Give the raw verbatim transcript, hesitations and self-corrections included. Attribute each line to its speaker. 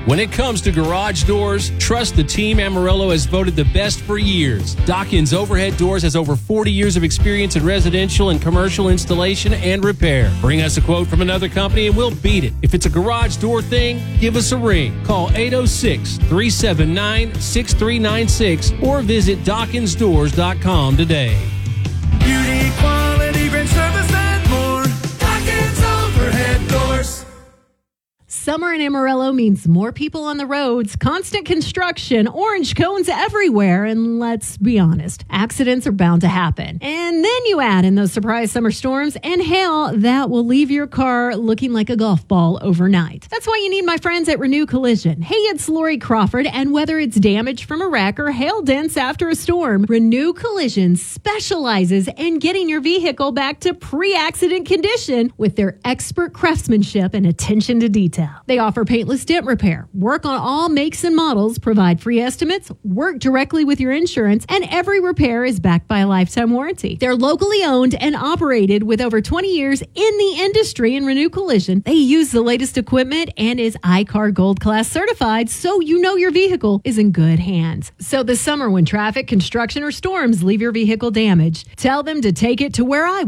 Speaker 1: When it comes to garage doors, trust the team Amarillo has voted the best for years. Dawkins Overhead Doors has over forty years of experience in residential and commercial installation and repair. Bring us a quote from another company and we'll beat it. If it's a garage door thing, give us a ring. Call eight oh six, three seven nine, six three nine six or visit Dawkins Doors dot com today.
Speaker 2: Beauty, quality, great service, and more. Dawkins Overhead Doors.
Speaker 3: Summer in Amarillo means more people on the roads, constant construction, orange cones everywhere, and let's be honest, accidents are bound to happen. And then you add in those surprise summer storms and hail that will leave your car looking like a golf ball overnight. That's why you need my friends at Renew Collision. Hey, it's Lori Crawford, and whether it's damage from a wreck or hail dents after a storm, Renew Collision specializes in getting your vehicle back to pre-accident condition with their expert craftsmanship and attention to detail. They offer paintless dent repair, work on all makes and models, provide free estimates, work directly with your insurance, and every repair is backed by a lifetime warranty. They're locally owned and operated with over twenty years in the industry. In Renew Collision, they use the latest equipment and is I C A R Gold Class certified, so you know your vehicle is in good hands. So this summer, when traffic, construction, or storms leave your vehicle damaged, tell them to take it to where I